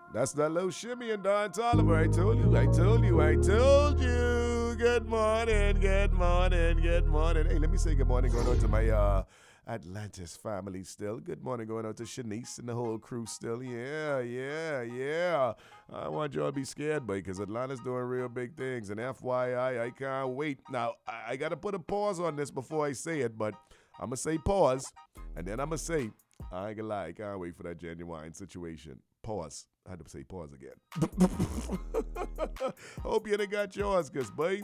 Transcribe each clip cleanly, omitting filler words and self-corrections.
That's that little shimmy and Don Tolliver. I told you. Good morning. Hey, let me say good morning going on to my Atlantis family still. Good morning going out to Shanice and the whole crew still. Yeah. I want y'all to be scared, boy, because Atlanta's doing real big things. And FYI, I can't wait. Now, I got to put a pause on this before I say it, but I'm going to say pause, and then I'm going to say, I ain't gonna lie, I can't wait for that Genuine situation. Pause. I had to say pause again. Hope you done got yours, because, boy,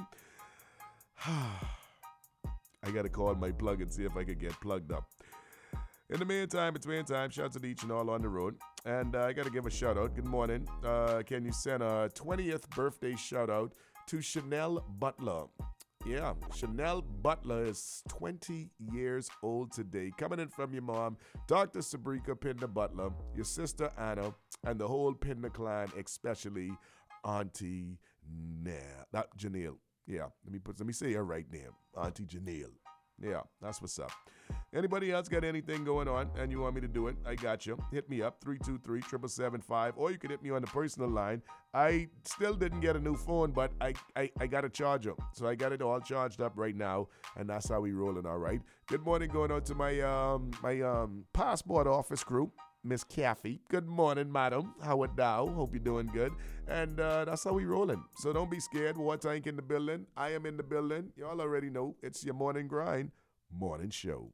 I got to call my plug and see if I can get plugged up. In the meantime, between time, shouts to each and all on the road. And I got to give a shout out. Good morning. Can you send a 20th birthday shout out to Chanel Butler? Yeah, Chanel Butler is 20 years old today. Coming in from your mom, Dr. Sabrika Pinder Butler, your sister Anna, and the whole Pinder clan, especially Auntie Janelle. Yeah, let me say her right name, Auntie Janelle. Yeah, that's what's up. Anybody else got anything going on and you want me to do it? I got you. Hit me up, 323-775, or you can hit me on the personal line. I still didn't get a new phone, but I got a charger. So I got it all charged up right now, and that's how we rolling, all right? Good morning going on to my passport office crew, Miss Caffey. Good morning, madam. How it thou? Hope you're doing good. And that's how we rolling. So don't be scared. War Tank in the building. I am in the building. Y'all already know it's your morning grind, morning show.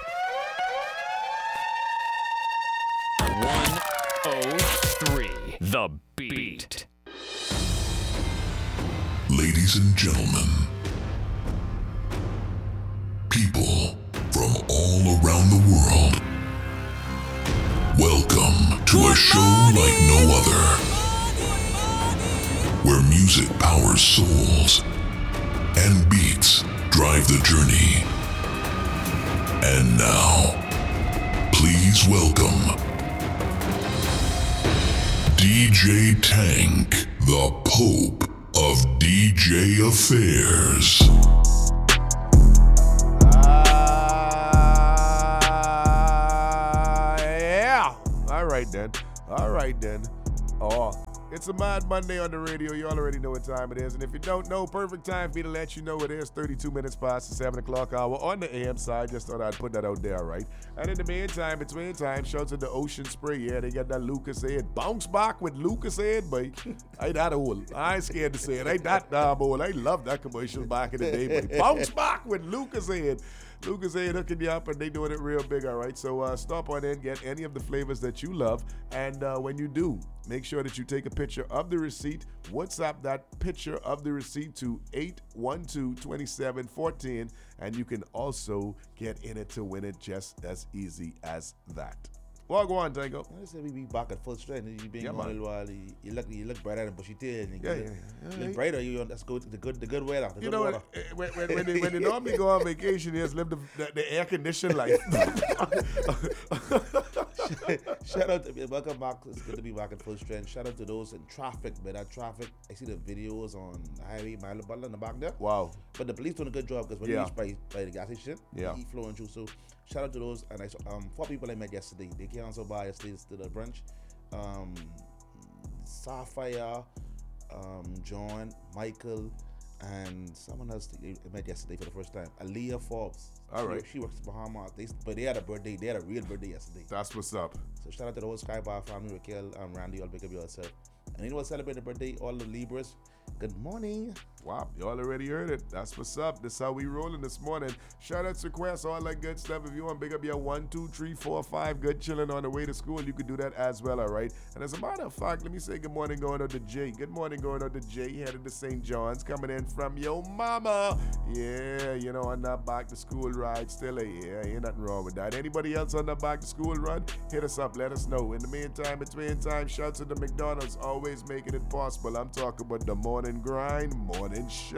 103 The Beat. Ladies and gentlemen, people from all around the world, welcome to a show like no other, where music powers souls and beats drive the journey. And now, please welcome DJ Tank, the Pope of DJ Affairs. Yeah. All right then. Oh, it's a Mad Monday on the radio. You already know what time it is. And if you don't know, perfect time for me to let you know it is 32 minutes past the 7 o'clock hour on the AM side. Just thought I'd put that out there, right? And in the meantime, between time, shouts to the Ocean Spray. Yeah, they got that Lucozade. Bounce back with Lucozade, boy. I ain't that old. I ain't scared to say it. I ain't that damn old. I love that commercial back in the day, boy. Bounce back with Lucozade. Lucozade hooking you up, and they doing it real big, all right? So stop on in, get any of the flavors that you love, and when you do, make sure that you take a picture of the receipt. WhatsApp that picture of the receipt to 812-2714, and you can also get in it to win it just as easy as that. Well, go on, Tango. I said we be back at full strength. You been on a little while. You look brighter than bushy tail. Yeah. Look brighter. You that's good. The good weather. You know what? When they normally go on vacation, they just live the air conditioned life. Shout out to welcome back. It's good to be back at full strength. Shout out to those in traffic. But that traffic, I see the videos on the highway, Milo Butler in the back there. Wow. But the police doing a good job because when you reach by the gas station, he flowing through. So shout out to those. And I saw 4 people I met yesterday. They came also by yesterday to the brunch. Sapphire, John, Michael, and someone else I met yesterday for the first time. Aaliyah Forbes. All right. She works in Bahamas. But they had a birthday. They had a real birthday yesterday. That's what's up. So shout out to the whole Sky Bar family, Raquel and Randy. All big up yourself. And you know what? Celebrate the birthday, all the Libras. Good morning. Wow, y'all already heard it. That's what's up. This how we rolling this morning. Shout out to Quest, all that good stuff. If you want to big up your 1, 2, 3, 4, 5 good chilling on the way to school, you can do that as well, all right? And as a matter of fact, let me say good morning going out to Jay. Good morning going out to Jay, headed to St. John's, coming in from your mama. Yeah, you know, on that back to school ride still. Yeah, ain't nothing wrong with that. Anybody else on that back to school run? Hit us up, let us know. In the meantime, between time, shout to the McDonald's, always making it possible. I'm talking about the morning grind, morning show.